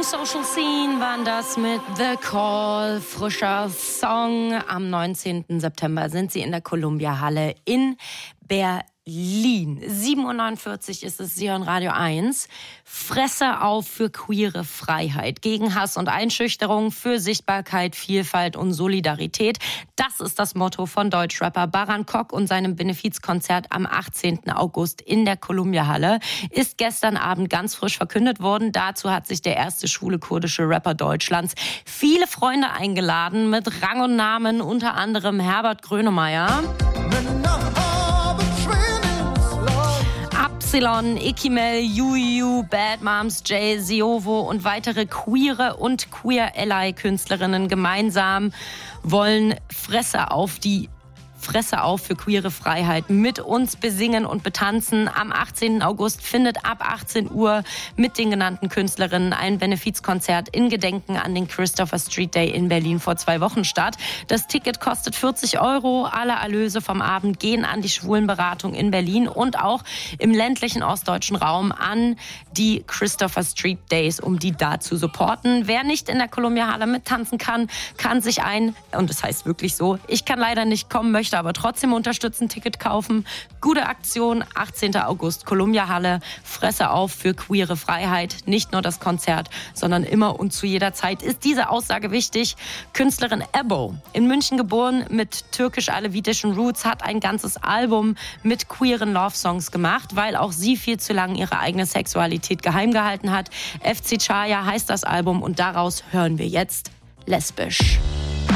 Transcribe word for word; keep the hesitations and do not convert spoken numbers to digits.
Social Scene waren das mit The Call, frischer Song. Am neunzehnten September sind sie in der Columbia-Halle in Berlin. sieben Uhr neunundvierzig ist es, Sie hören Radio eins. Fresse auf für queere Freiheit, gegen Hass und Einschüchterung, für Sichtbarkeit, Vielfalt und Solidarität. Das ist das Motto von Deutschrapper Baran Kok und seinem Benefizkonzert am achtzehnten August in der Columbia-Halle. Ist gestern Abend ganz frisch verkündet worden. Dazu hat sich der erste schwule kurdische Rapper Deutschlands viele Freunde eingeladen mit Rang und Namen, unter anderem Herbert Grönemeyer, Absilon, Ikimel, Juju, Bad Moms, Jay, Siovo und weitere queere und Queer-Ally-Künstlerinnen gemeinsam wollen Fresse auf die Fresse auf für queere Freiheit mit uns besingen und betanzen. Am achtzehnten August findet ab achtzehn Uhr mit den genannten Künstlerinnen ein Benefizkonzert in Gedenken an den Christopher Street Day in Berlin vor zwei Wochen statt. Das Ticket kostet vierzig Euro. Alle Erlöse vom Abend gehen an die Schwulenberatung in Berlin und auch im ländlichen ostdeutschen Raum an die Christopher Street Days, um die da zu supporten. Wer nicht in der Columbia-Halle mittanzen kann, kann sich ein, und das heißt wirklich so, ich kann leider nicht kommen, möchte aber trotzdem unterstützen, Ticket kaufen. Gute Aktion, achtzehnten August, Columbia-Halle, Fresse auf für queere Freiheit. Nicht nur das Konzert, sondern immer und zu jeder Zeit ist diese Aussage wichtig. Künstlerin Ebo, in München geboren, mit türkisch-alevitischen Roots, hat ein ganzes Album mit queeren Love-Songs gemacht, weil auch sie viel zu lange ihre eigene Sexualität geheim gehalten hat. F C Chaya heißt das Album und daraus hören wir jetzt Lesbisch.